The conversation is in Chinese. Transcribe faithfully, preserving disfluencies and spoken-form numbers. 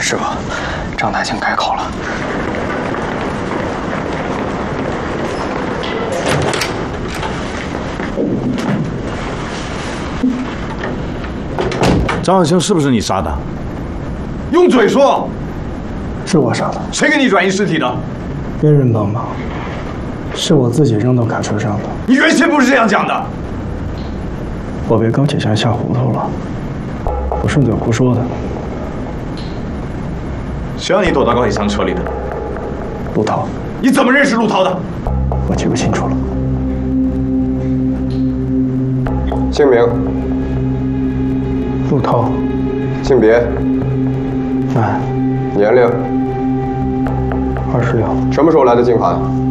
师傅，张大庆开口了。 张小青是不是你杀的？ 用嘴说。 是我杀的。 谁给你转移尸体的？ 别人帮忙。是我自己扔到卡车上的。 你原先不是这样讲的。 我被高启霞吓糊涂了，我顺嘴胡说的。 谁让你躲到高启强车里的？ 陆涛。 你怎么认识陆涛的？ 我记不清楚了。 姓名。 陆涛。 性别。 男。 年龄。 二十六。 什么时候来的静海？